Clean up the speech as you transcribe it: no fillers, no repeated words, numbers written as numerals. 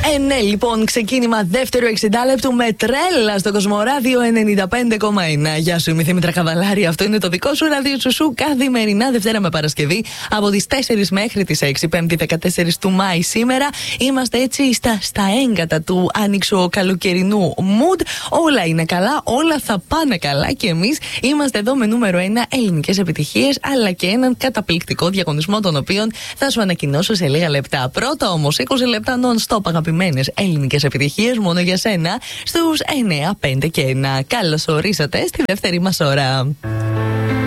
Ναι, λοιπόν, ξεκίνημα δεύτερο 60 λεπτού με τρέλα στο Κοσμοράδιο 95,1. Γεια σου, είμαι η Δήμητρα Καβαλάρη. Αυτό είναι το δικό σου ράδιο Τσουσού καθημερινά Δευτέρα με Παρασκευή από τις 4 μέχρι τις 6, 5η 14 του Μάη σήμερα. Είμαστε έτσι στα έγκατα του άνοιξο καλοκαιρινού mood. Όλα είναι καλά, όλα θα πάνε καλά και εμείς είμαστε εδώ με νούμερο 1 ελληνικές επιτυχίες, αλλά και έναν καταπληκτικό διαγωνισμό, τον οποίον θα σου ανακοινώσω σε λίγα λεπτά. Πρώτα όμως 20 λεπτά non-stop αγαπημένες ελληνικές επιτυχίες μόνο για σένα στους 9, 5 και 1. Καλώς ορίσατε στη δεύτερη μας ώρα.